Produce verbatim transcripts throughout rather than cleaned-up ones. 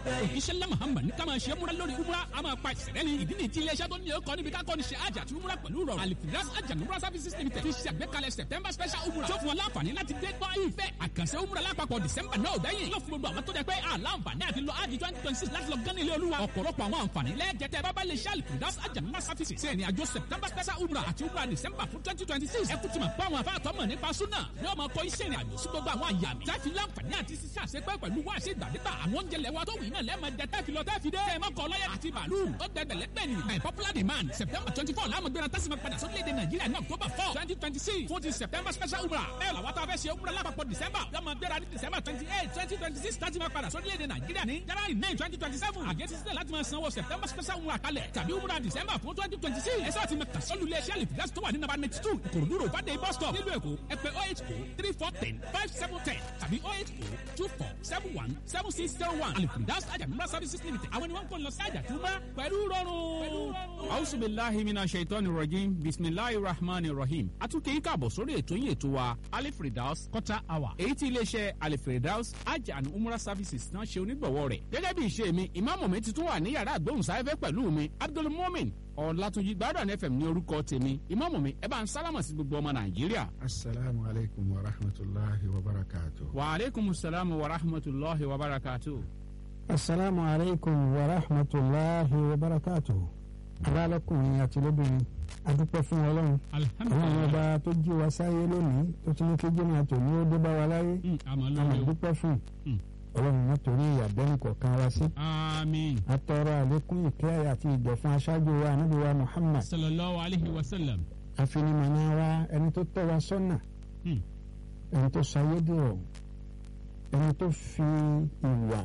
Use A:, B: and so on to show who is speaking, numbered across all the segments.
A: òjíṣẹ́ ńlá Muhammad ní ká máa ṣe múra lórí umra a máa pa ìṣẹ̀lẹ̀ ní ìdí ní ti iléeṣẹ́ tó ní ọkọ̀ níbi ká kọ́ ni ṣe àjà àti umra pẹ̀lú rọrùn Al-Firdaus Hajj and Umrah Services Limited ti ṣe àgbékalẹ̀ September special umra tó fún wọn láǹfààní láti dé gbọ́ ìfẹ́ àkànṣe umra lápapọ̀ December náà bẹ́yìn ló fún gbogbo àwọn tó jẹ́ pé àlàǹfààní àti lọ ájì twenty twenty six láti lọ gán ilé olúwa ọ̀pọ̀lọpọ̀ àwọn àǹfààní lẹ́ẹ̀jẹ̀tẹ̀ bábá lè ṣe Al-Firdaus Hajj and Umrah Services ṣe ìrìn àjò September special umra àti umra December fún twenty twenty six ẹ kú ti mọ̀ pé àwọn afáàtọ́ mọ̀ nípa súnà ní ọmọ kọ́ iṣẹ́ ìrìn àjò sí gbogbo àwọn àyà mi tẹ́fi láǹfààní àti ṣíṣe àṣepẹ́ pẹ̀lú wá ṣe ìgbàdégbà àwọn oúnjẹ lẹ́wà tó wù iná lẹ́ẹ̀mọ jẹ tẹ́fi lọ tẹ́fi dé ẹ̀ mọ́kọ lọ́yẹ̀ àti bàálù ó gbẹgbẹ̀lẹ́ gbẹ̀ni by popular demand September twenty four láàmú gbéra tásìmọ̀ padà sórílẹ̀-èdè Nàìjíríà ní October four twenty twenty six fún ti September special umrah bẹ́ẹ̀ làwọn tá a fẹ́ ṣe umrah lápapọ̀ December yọmọ gbéra ní December twenty eight twenty twenty six tásìmọ̀ padà sórílẹ̀-èdè Nàìjíríà ní January nine twenty twenty seven àgẹ́tì sílẹ̀ láti máa sanwó September special umrah kalẹ̀ tàbí umrah December fún twenty twenty six ẹ̀sọ́ àti mẹ́ta sọ́lù ilé iṣẹ́ Al-Firdaus tó wà ní number ninety two Ìkòròdú road Fàdé bus stop nílùú Èkó ẹ pè oh eight oh three four ten five seven ten tàbí oh eight oh two four seven one seven six zero one Al-Firdaus Hajj and Umrah Services Limited àwọn ni wọ́n ń kọ́ lọ sí àjà tó bá pẹ̀lú rọrùn.
B: A'udhu billahi minash shaitani rajim bismillahir rahmanir rahim àtúnkè yín káàbọ̀ sórí ètò yín ètò wa Al-Firdaus quarter hour èyí tí iléeṣẹ́ Al-Firdaus Hajj and Umrah Services náà ṣe onígbọ̀wọ́ rẹ̀ gẹ́gẹ́ bí ìṣe mi ìmáàmù mi ti tún wà ní yàrá àgbóhùnsáfẹ́fẹ́ pẹ̀lú mi Abdul Mumin Ọlátúnjí Gbádùn F M ní orúkọ tèmi ìmáàmù mi ẹ bá ń sálámà sí gbogbo ọmọ Nàìjíríà.
C: asalaamu aleykum wa rahmatulahi wa barakatu.
B: wa aleykum salaam wa rahmatulahi wa barakatu.
D: asalaamu aleykum wa rahmatulahi wa barakatu. alálọ́kùnrin àti lóbìnrin adúpẹ́ fún Ọlọ́run àwọn ọba tó jí wa sáyé lónìí tó ti ní kí jẹ́ máa tò ní ó dé bá wa láyé àmọ́ adúpẹ́ fún Ọlọ́run nítorí ìyàbẹ́ni kọ̀ọ̀kan wá sí.
B: àmín.
D: atọrọ àlékún ìkẹ́ àti ìgbẹ́ fún aṣáájú wa ànábì wa Muhammad.
B: sallallahu alayhi wa sallam.
D: àfinimọ̀nà wa ẹni tó tọ́ wa sọ́nà ẹni tó sayé dìrọ̀ ẹni tó fi ìwà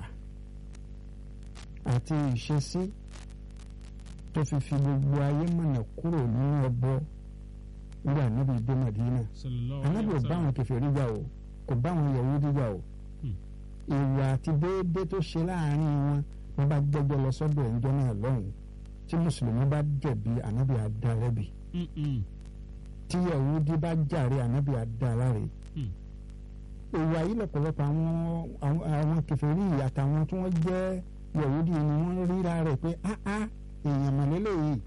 D: àti ìṣesí tó fi fi gbogbo ayé mọ̀nà kúrò nínú ẹbọ nígbà ànábì dé Madina. ànábì ò bá àwọn kèfèrí jà o kò bá àwọn Yahudi jà o ìwà àti déédéé tó ṣe láàrin wọn wọn bá gbẹ́jọ́ lọ sọ́dọ̀ ẹjọ́ náà lọ́hùnún tí mùsùlùmí bá jẹ̀bi ànábì adarẹbi tí Yahudi bá jàre ànábì adarare ìwà yìí lọ́pọ̀lọpọ̀ àwọn àwọn kèfèrí àtàwọn tí wọ́n jẹ́ Yahudi ni wọ́n ríra rẹ̀ pé áá èèyàn mọ̀lélẹ́ yìí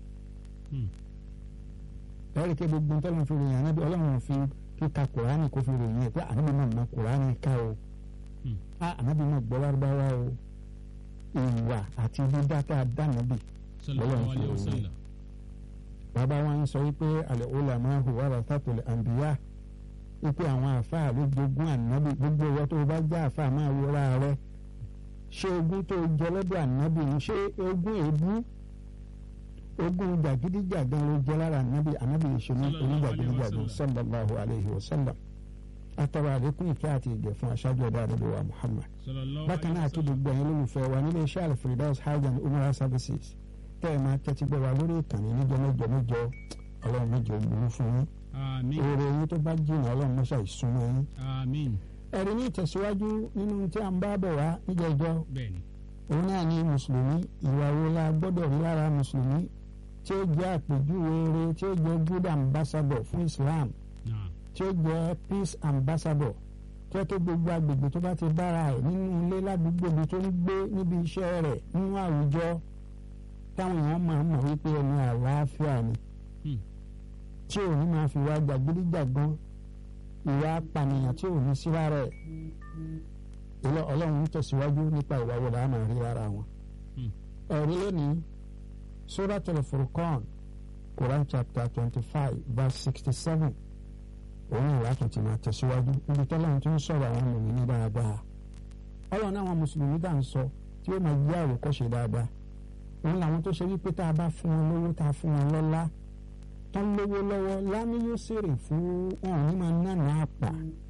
D: lẹ́rìí pé gbogbo ntọ́lọ́n fi ròyìn ànábì Ọlọ́run fi kíka Kùránì kó fi ròyìn ẹ̀ pé ànábì náà mọ Kùránì ká o ànábì náà gbọ́ wárúbáwá o ìwà àti dídá tá a dá nàbì lọ́wọ́ fi ròyìn. bàbá wa ń sọ wípé al-ulama'u warathatul anbiya wípé àwọn àfáà ló jogún ànábì gbogbo ìwọ tó bá jẹ́ àfáà máa wúra rẹ ṣé ogún tó jẹ lọ́dọ̀ ànábì ń ṣe ogún èébú ogún jàgídíjàgan ló jẹ lára ànábì ànábì ìṣòro oníjàgídíjàgan sallallahu alayhi wa sallam atọrọ àlékún ìkẹ́ àti ìgẹ̀ fún aṣáájú ọ̀dọ́ àdúgbò wa Muhammad bákan náà tó gbogbo ẹ̀yin olólùfẹ́ wa nílé iṣẹ́ Al-Firdaus Hajj and Umrah Services tẹ́ ẹ máa tẹ́tí gbọ́ wa lórí ìkànnì níjọ́ mẹ́jọ mẹ́jọ ọlọ́run mẹ́jọ ògbólú fún yín oore yín tó bá jìnnà ọlọ́run mọ́ṣá ìsúnmọ́ yín. ẹ̀rí ní ìtẹ̀síwájú nínú tí a ń bá bọ̀ wá níjẹ̀jọ́ òun náà ni mùsùlùmí ìwà wo la gbọ́dọ̀ rí lára mùsùlùmí tí ó jẹ́ àpèjúwe rere tí ó jẹ́ good ambassador fún Islam tí ó jẹ́ peace ambassador tí ó tó gbogbo agbègbè tó bá ti bára ẹ̀ nínú ilé ládùúgbò ibi tó ń gbé níbi iṣẹ́ rẹ̀ nínú àwùjọ táwọn èèyàn máa ń mọ̀ wípé ẹni àlàáfíà ni tí ò ní máa fi wá jàgídíjàgan ìwà apànìyàn tí ò ní sí lára ẹ̀ ilé Ọlọ́run ń tẹ̀síwájú nípa ìwà wo làá máa rí lára wọn. ẹ̀rí lónìí Suratul Furqan Quran chapter twenty five verse sixty seven òun ìwà tó ti máa tẹ̀síwájú níbi tọ́lọ́run tó ń sọ̀rọ̀ àwọn mùmínì ní dáadáa Ọlọ́run àwọn mùsùlùmí dà ń sọ tí ó máa jẹ́ àwòkọ́ṣe dáadáa òun làwọn tó ṣe wípé tá a bá fún wọn lówó tá a fún wọn lọ́lá tán lówó lọ́wọ́ lámì yóò ṣèrè fún wọn ní máa nànà àpà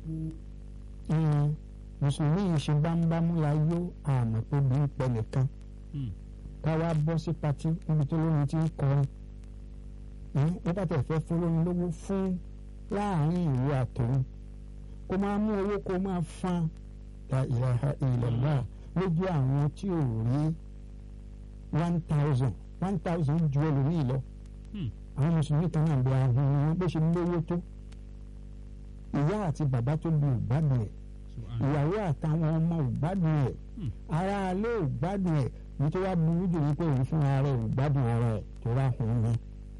D: mùsùlùmí yìí ṣe bámúbámú la yó àmọ́ pé bí ń pẹ́ nìkan káwá bọ́ sí patí níbi tó lóyún tí ń kọrin wọ́n bá tẹ̀ fẹ́ fún lóyún lówó fún láàrin ìlú àtòun kó máa mú owó kó máa fan la ilaha illallah lójú àwọn tí ò rí one thousand one thousand ju ẹlòmíì lọ àwọn mùsùlùmí kan náà bẹ ahun wọn bó ṣe lówó tó ìyá àti bàbá tó bí ìgbàgbọ́ ẹ̀ ìyàwó àtàwọn ọmọ ò gbádùn ẹ̀ ara alẹ́ ò gbádùn ẹ̀ nítorí wàá burú jù ní pé òun fún ara ẹ̀ ò gbádùn ara ẹ̀ tó rà hùn ní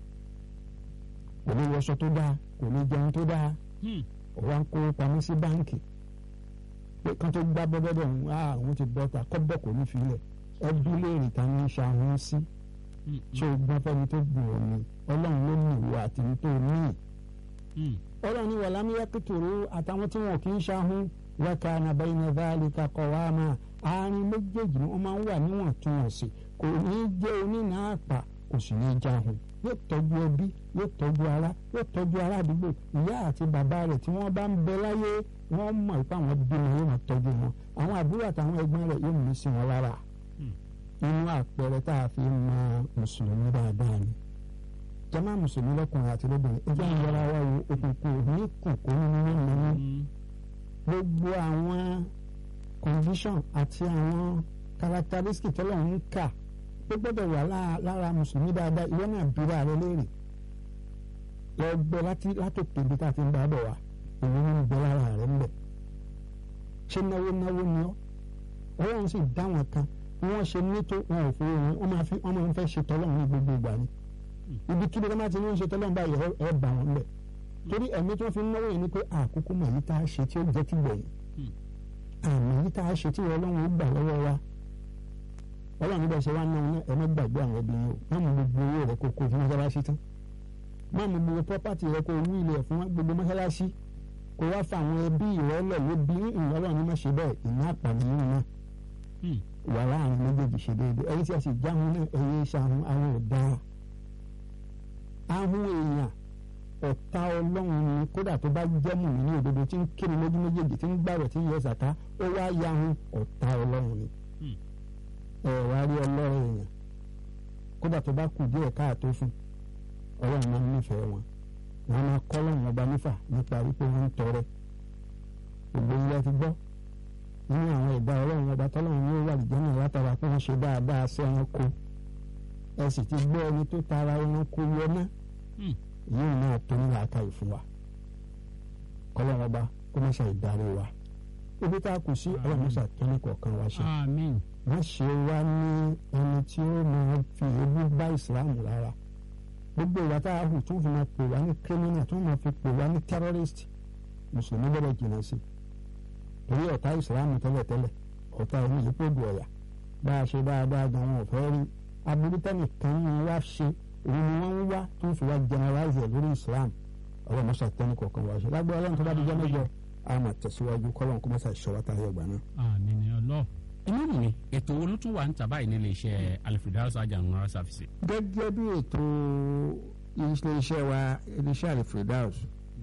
D: kò ní wọṣọ tó dáa kò ní jẹun tó dáa ó wá ń kó pamọ́ sí báǹkì pé kan tó gbá bọ́bọ́dọ̀ ń wá àwọn ti bọ́ta kọ́bọ̀ kò ní filẹ̀ ẹbí léèrè ta ní ṣàwọn sí ṣé o gbọ́n fẹ́ni tó gbìn ọ́ ni ọlọ́run ló mú ìwọ àti ní tó ní ọlọ́run ní wàlámíyá kìtòrò àtàwọn tí wọn kì í ṣàhún wákà nàbẹ́yìn nàbẹ́yìn kakọ̀ wá máa àárín méjèèjì ni wọ́n máa ń wà níwọ̀ntúnwọ̀nsì kò ní í jẹ́ onínà àpà kò sì ní í jáhùn yóò tọ́jú ẹbí yóò tọ́jú ara yóò tọ́jú ará àdúgbò ìyá àti bàbá rẹ̀ tí wọ́n bá ń bẹ láyé wọ́n mọ̀ pé àwọn bímọ yóò máa tọ́jú wọn àwọn àbúrò àtàwọn ẹgbẹ́ rẹ̀ yóò mú sí wọn lára inú àpẹẹrẹ tá a fi mọ mùsùlùmí dáadáa ni jàmá mùsùlùmí lọ́kùnrin àti lóbìnrin ẹjẹ́ ń yọra wá wo òkùnkùn ní kùnkùn nínú nínú gbogbo àwọn condition àti àwọn characteristic tọ́lọ́run ń kà ó gbọ́dọ̀ wà lára mùsùlùmí dáadáa ìwọ náà bíra rẹ léèrè lọ gbọ́ láti látòkè ibi tá a ti ń bá bọ̀ wá èyí ń bẹ lára rẹ ń bẹ ṣé náwó náwó ni ọ́ ọlọ́run sì dá wọn kan bí wọ́n ṣe ní tó wọn ò fowó wọn wọ́n máa fi wọ́n máa ń fẹ́ ṣe tọ́lọ́run ní gbogbo ìgbà ni ibi kí ló máa ti ní ń ṣe tọ́lọ́run báyìí ẹ bá wọn bẹ̀ torí ẹ̀mí tí wọ́n fi ń náwó yẹn ni pé àkókò mọ̀ yìí tá a ṣe tí ó jẹ́ ti gbẹ̀yìn àmì yìí tá a ṣe tí ọlọ́run ó gbà lọ́wọ́ wa ọlọ́run bẹ́ẹ̀ ṣe wá náà náà ẹ má gbàgbé àwọn ẹbí yìí o má mú gbogbo owó rẹ kó kó fún mọ́ṣáláṣí tán má mú gbogbo pọ́pátì rẹ kó wú ilẹ̀ fún gbogbo mọ́ṣáláṣí kó wá fa àwọn ẹbí rẹ lẹ̀ ló bí ìrọ̀lọ́run ní má ṣe bẹ́ẹ̀ ìná àpàdé yìí náà wà láàrin méjèèjì ṣe déédéé ẹ̀yin tí a sì jáhùn náà ẹ̀yin ṣàhùn àwọn ọ̀dà ahùn èèyàn ọ̀tá ọlọ́run ni kódà tó bá jẹ́ mù ní òdodo tí ń kiri lójú méjèèjì tí ń gbàrọ̀ tí ń yẹ sàká ó wá yahun ọ̀tá ọlọ́run ni ẹ wá rí ọlọ́run èèyàn kódà tó bá kù díẹ̀ káàtó fún ọlọ́run máa ń nífẹ̀ẹ́ wọn wọn máa kọ́ lọ́run ọba nífà nípa wípé wọ́n ń tọrẹ gbogbo ilé ti gbọ́ nínú àwọn ìdá ọlọ́run ọba tọ́lọ́run yóò wà lìjẹ́ náà látara pé wọ́n ṣe dáadáa sí ẹranko ẹ sì ti gbọ́ ẹni tó tara ẹranko yọná yìí náà tó ní làákàyè fún wa kọ́lọ́run ọba kó má ṣe ìdarí wa ibi tá a kù sí ọlọ́run mọ́sà tó ní kọ̀ọ̀kan wa ṣe wọ́n ṣe wá ní ẹni tí ó máa fi ebú bá ìsìláàmù rárá gbogbo ìwà tá a hù tó fi máa pè wá ní kírímínà tó máa fi pè wá ní terrorist mùsùlùmí gbọ́dọ̀ jìnnà sí torí ọ̀tá ìsìláàmù tẹ́lẹ̀tẹ́lẹ̀ ọ̀tá ẹni ìyípòdù ọ̀yà bá a ṣe dáadáa gan wọn ò fẹ́ rí aburú tẹ́nìkan ní wá ṣe òun ni wọ́n ń wá tó ń fi wá generalize ẹ̀ lórí islam ọlọ́run mọ́sà tẹ́ni kọ̀ọ̀kan wá ṣe lágbó ọlọ́run tó bá di jẹ́ mẹ́jọ a máa tẹ̀síwájú kọ́lọ́run kó mọ́sà ìṣọ́wá tá a yẹ gbà náà.
B: àmín ni ọlọ́ọ̀ inú mi ètò wo ló tún wà ń tà báyìí nílé iṣẹ́ Al-Firdaus Hajj and Umrah Services.
D: gẹ́gẹ́ bí ètò iléeṣẹ́ wa iléeṣẹ́ Al-Firdaus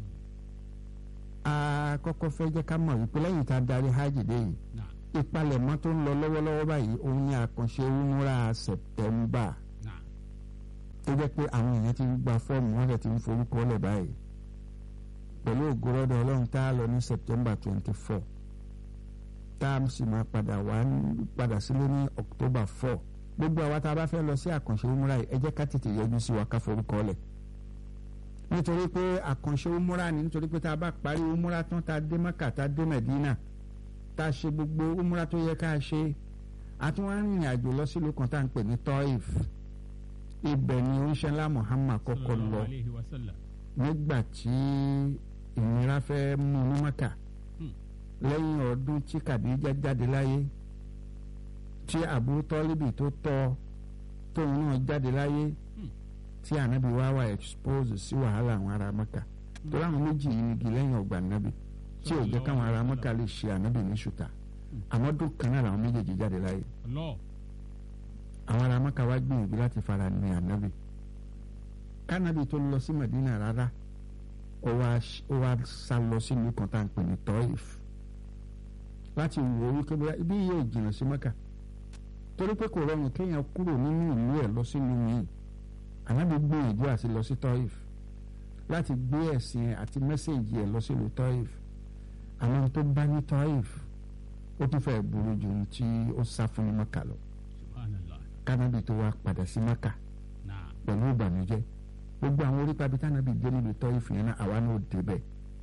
D: a kọ́kọ́ fẹ́ jẹ́ ká mọ̀ wípé lẹ́yìn tá a darí hajj dé yìí ìpalẹ̀mọ́ tó ń lọ lọ́wọ́lọ́wọ́ báyìí òun ni àkànṣe umrah Septemba tó jẹ́ pé àwọn èèyàn ti gba fọ́ọ̀mù wọ́n dẹ̀ ti ń forúkọ lẹ̀ báyìí pẹ̀lú ògùrọ̀dọ̀ ọlọ́run tá a lọ ní September twenty four tá a sì máa padà wá padà sílé ní October four gbogbo àwa tá a bá fẹ́ lọ sí àkànṣe umrah yìí ẹ jẹ́ ká tètè yọjú sí wa ká forúkọ lẹ̀ nítorí pé àkànṣe umrah ni nítorí pé tá a bá parí umrah tán tá a dé Mẹ́kà tá a dé Mẹ́dínà tá a ṣe gbogbo umrah tó yẹ ká ṣe àti wọn rìnrìn àjò lọ sílùú kan tá à ń pè ní Taif ibẹ̀ ni oníṣẹ́lá Muhammad kọ́kọ́ lọ nígbà tí ìnira fẹ́ mú ní Mẹ́kà lẹ́yìn ọdún tí Kàdíjà jáde láyé tí Abu Tọ́líbì tó tọ́ tóun náà jáde láyé tí ànábì wá wà expose sí wàhálà àwọn ará Mẹ́kà tó láwọn méjì yìí igi lẹ́yìn ọgbà ànábì tí ò jẹ́ káwọn ará Mẹ́kà lè ṣe ànábì ní ṣùtà àmọ́ dùn kan náà làwọn méjèèjì jáde láyé àwọn ará Mẹ́kà wá gbìyànjú láti fara ní ànábì kánábì tó lọ sí Mẹdínà rárá ó wá sá lọ sílùú kan tá à ń pè ní Taif láti wò ó wípé bóyá ibi yóò jìnnà sí Mẹ́kà torí pé kò rọrùn kéèyàn kúrò nínú ìlú ẹ̀ lọ sínú yìí ànábì gbìyànjú àti lọ sí Taif láti gbé ẹ̀sìn àti mẹ́sẹ̀gì ẹ̀ lọ sílùú Taif àwọn tó bá ní Taif ó tún fẹ́ burú ju ohun tí ó sá fún ní Mẹ́kà lọ kánábì tó wá padà sí Mẹ́kà pẹ̀lú ìbànújẹ́ gbogbo àwọn orí pàbí tánábì gbé níbi Taif yẹn náà àwa náà débẹ̀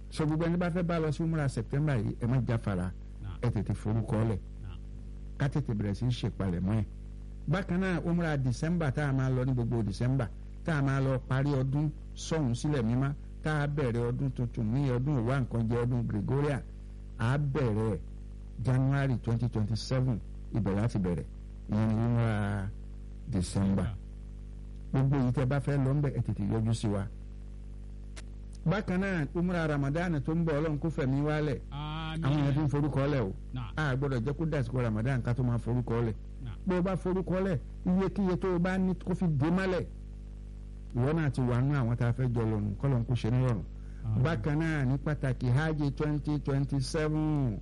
C: so gbogbo ẹni bá fẹ́ bá lọ sí umra September yìí ẹ má jáfara ẹ tètè forúkọ lẹ̀ ká tètè bẹ̀rẹ̀ sí í ṣèpalẹ̀mọ́ ẹ̀. bákan náà umra December tá a máa lọ ní gbogbo December tá a máa lọ parí ọdún sọ̀hún sílẹ̀ mímá tá a bẹ̀rẹ̀ ọdún tuntun ní ọdún òwá nǹkan jẹ́ ọdún Gregorian a bẹ̀rẹ̀ January twenty twenty seven ìbẹ̀rẹ̀ láti bẹ̀rẹ̀ ìyẹn ní umra December gbogbo yìí tẹ́ bá fẹ́ lọ ń bẹ̀ ẹ tètè yọjú sí wa. bákan náà umra Ramadan tó ń bọ̀ ọlọ́run kó fẹ̀mí wálẹ̀ àwọn yẹn tó ń forúkọ lẹ̀ o a gbọ́dọ̀ jẹ́ kó dàsìkò Ramadan ká tó máa forúkọ lẹ̀ bó o bá forúkọ lẹ̀ iyekíye tó o bá ní kó fi dé mọ́lẹ̀ ìwọ náà ti wà nú àwọn tá a fẹ́ jọ lọ́run kọ́lọ́n kó ṣe ní rọrùn. bákan náà ní pàtàkì hajj twenty twenty seven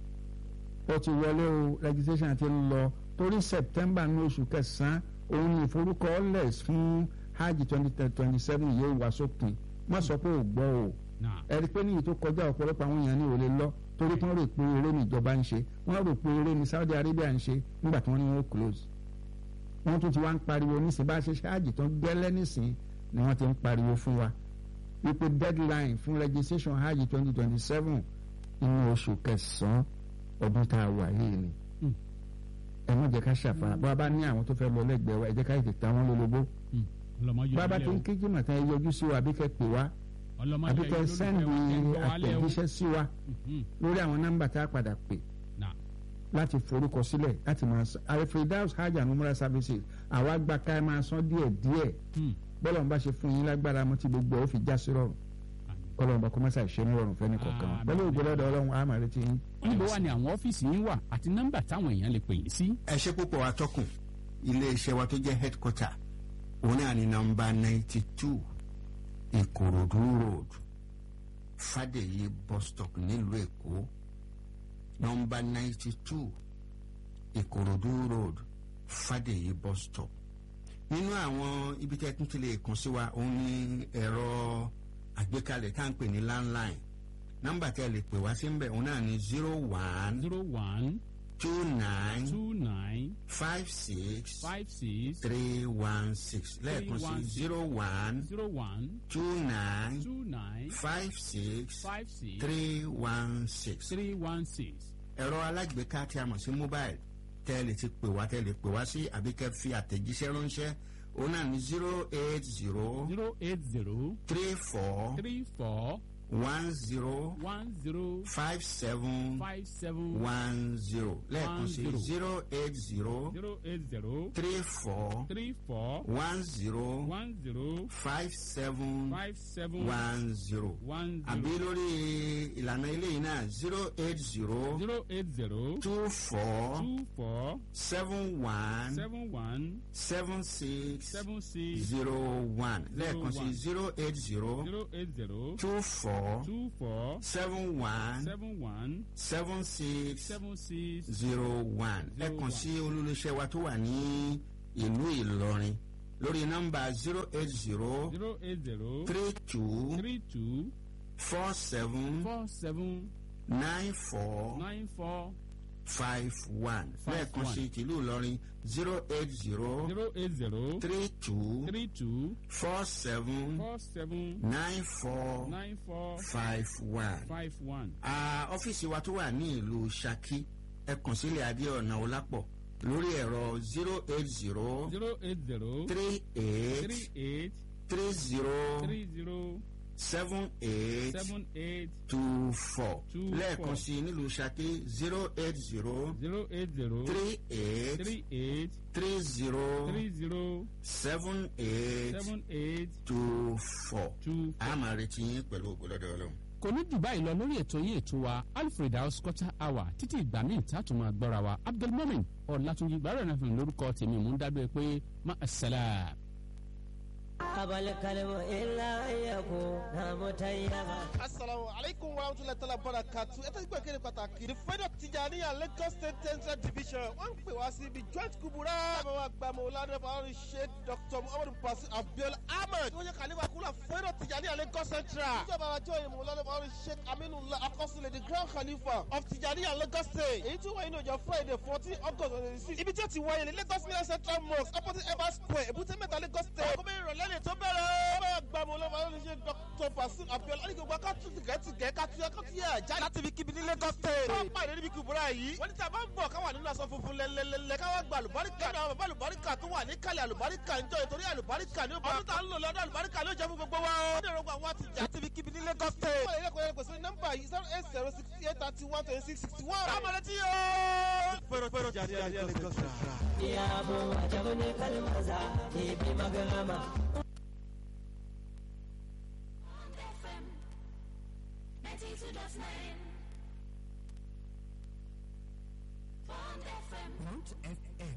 C: ó ti wọlé o registration ti ń lọ torí September ní oṣù kẹsàn-án òun ní ìforúkọlẹ̀ fún hajj twenty twenty seven yóò wá sópin má sọ pé ò gbọ́ o ẹ̀rí pé níyì tó kọjá ọ̀pọ̀lọpọ̀ àwọn èèyàn ní òòlè lọ torí wọ́n rò pé eré ní ìjọba ń ṣe wọ́n rò pé eré ní Saudi Arabia ń ṣe nígbà tí wọ́n ní wọ́n close wọ́n tún ti wá ń pariwo nísìn bá a ṣe ṣe hajj tán gẹ́lẹ́ nísìn ni wọ́n ti ń pariwo fún wa wípé deadline fún registration hajj twenty twenty seven inú oṣù kẹsàn-án ọdún tá a wà yìí ni ẹ má jẹ́ ká ṣàfara bá a bá ní àwọn tó fẹ́ lọ lẹ́gbẹ̀ẹ́ wa ẹ jẹ́ ká ètè ta wọ́n lólobó bàbá tó ń kéjì mọ̀tá ẹ yọjú sí wa àbí kẹ́ pè wá àbí kẹ́ sẹ́ndì àtẹ̀jíṣẹ́ sí wa lórí àwọn nọ́mbà tá a padà pè láti forúkọ sílẹ̀ láti máa san Al-Firdaus hajj and umrah services àwa gba ká ẹ máa san díẹ̀ díẹ̀ bọ́lá ń bá ṣe fún yín lágbára mo ti gbogbo ó fi já sí rọrùn Ọlọ́run bá kó má ṣàìṣe ní rọrùn fẹ́ni kọ̀ọ̀kan pẹ̀lú ògbólọ́dọ̀ Ọlọ́run á máa retí yín.
B: níbo wà ní àwọn ọ́fíìsì yín wà àti nọ́mbà táwọn èèyàn lè pè yín sí.
E: ẹ ṣe púpọ̀ atọ́kùn ilé iṣẹ́ wa tó jẹ́ headquarter òun náà ní nọ́mbà ninety two Ìkòròdú road Fàdèyí bus stop nílùú Èkó nọ́mbà ninety two Ìkòròdú road Fàdèyí bus stop. nínú àwọn ibi tẹ́ tún ti lè kàn sí wa òun ní ẹ̀rọ àgbékalẹ̀ tá à ń pè ní landline nọ́mbà tẹ́ lè pè wá sí ń bẹ̀ òun náà ní zero one
B: zero one
E: two nine
B: two nine
E: five six
B: five six
E: three one six lẹ́ẹ̀kan sí zero one
B: zero one
E: two nine
B: two nine
E: five six
B: five six
E: three one six.
B: three one six.
E: ẹ̀rọ alágbèéká tí a mọ̀ sí mobile tẹ́ lè ti pè wá tẹ́ lè pè wá sí àbí kẹ́ fi àtẹ̀jíṣẹ́ ránṣẹ́ òun náà ní zero eight zero
B: zero eight zero
E: three four
B: three four
E: one zero
B: one zero
E: five seven
B: five seven
E: one zero lẹ́ẹ̀kan sí zero eight zero
B: zero eight zero
E: three four
B: three four
E: one zero
B: one zero
E: five seven
B: five seven
E: one zero
B: one
E: àbí
B: zero
E: lórí ìlànà eléyìí náà zero eight zero
B: zero eight zero
E: two four
B: two four
E: seven one
B: seven one
E: seven six
B: seven six
E: zero one lẹ́ẹ̀kan sí zero eight zero
B: zero eight zero
E: two four
B: two four
E: seven one
B: seven one
E: seven six
B: seven six
E: zero one lẹ́ẹ̀kan sí olólùṣẹ́ wa tó wà ní ìlú Ìlọrin lórí nọ́mbà zero eight zero
B: zero eight zero
E: three two
B: three two
E: four seven
B: four seven
E: nine four
B: nine four
E: five one
B: Five
E: lẹ́ẹ̀kan
B: one.
E: sí tìlú Ìlọrin zero eight zero
B: zero eight zero
E: three two
B: three two
E: four seven
B: four seven
E: nine four
B: nine four
E: five one.
B: five one.
E: Ah, ọ́fíìsì wa tó wà ní ìlú Ṣakí ẹ kàn sílẹ̀ Adéọ̀nà Ọlápọ̀ lórí ẹ̀rọ zero eight zero
B: zero eight zero
E: three eight
B: three eight
E: three zero
B: three zero
E: seven eight
B: seven eight
E: two four
B: two
E: lẹ́ẹ̀kan
B: four.
E: sí nílùú Ṣakí zero eight zero
B: zero eight zero
E: three eight
B: three eight
E: three zero
B: three zero
E: seven eight
B: seven eight
E: two four.
B: two.
E: a máa retí yín pẹ̀lú ògbólọ́dọ̀ Ọlọ́run.
B: kò ní jù báyìí lọ lórí ètò yín ètò wa Al-Firdaus quarter hour títí ìgbà míì tá a tún máa gbọ́ra wa Abdulmumin Ọlátúnjí gbàrọ̀ náà fún lórúkọ tèmi mò ń dábẹ́ pé má a sẹ́lá.
F: abal kalmu illa yakuna mutayyaba.
G: Assalamu alaikum wa rahmatullahi ta'ala barakatuh. Ẹ tẹ́sí gbẹ̀gẹ́rẹ́ pàtàkì. The Freedom Tijaniya Lagos State Central Division wọ́n ń pè wá sí ibi joint kubura. Àwọn àgbàmọ̀ ọ̀làdẹ fàárí Sheikh Doctor Muhammadu Basit Abiola Ahmed. Wọ́n yẹ kàlífà kúlà Freedom Tijaniya Lagos Central. Ìjọba àjọ ìmọ̀ ọ̀làdẹ fàárí Sheikh Aminullah Akọ́sílẹ̀ the Grand Khalifa of Tijaniya Lagos State. Èyí tí wọ́n yìí ní ọjọ́ Friday fourteen August twenty six. Ibi tí ó ti wáyé ní Lagos Central Mosque opposite Evans Square Èbúté Mẹ́ta Lagos State. Gómìnà ìrọ̀lẹ́ friday tó bẹ̀rẹ̀ bá gbàmù lọ́wọ́ ló ṣe dr fasil abiola ní gbogbo akátú tìgẹ́tìgẹ́ kátú ẹkọ́tú yẹ jáde láti fi kíbi ní lagos state. wọ́n pàdé níbi kúbúrà yìí. wọ́n ní tí a bá ń bọ̀ káwà nínú aṣọ funfun lẹ́lẹ́lẹ́lẹ́ káwá gba àlùbáríkà ní àwọn bàbá àlùbáríkà tó wà ní kálẹ̀ àlùbáríkà ń jọ ìtorí àlùbáríkà ní ọdún tá a ń lò lọ́dọ̀ àlùbáríkà ló jẹ́ fún gbogbo wa. ó ní ìrọ̀gbọ̀n àwọn àtijọ́ láti fi kíbi ní lagos state. wọ́n lè yẹ kó yẹ kó sí nọ́mbà yìí zero eight zero sixty eight thirty one twenty six sixty one. káàmọ̀ létí yóò. pẹ̀rọ pẹ̀rọ jáde jáde lagos state.
F: Yabo ajabu ne kalmaza ibi magarama.
H: Root F M